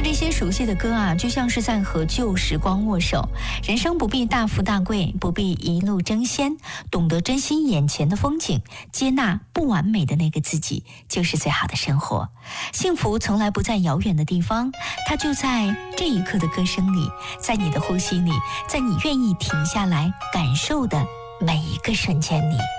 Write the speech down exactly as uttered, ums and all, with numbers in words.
这些熟悉的歌啊，就像是在和旧时光握手。人生不必大富大贵，不必一路争先，懂得珍惜眼前的风景，接纳不完美的那个自己，就是最好的生活。幸福从来不在遥远的地方，它就在这一刻的歌声里，在你的呼吸里，在你愿意停下来感受的每一个瞬间里。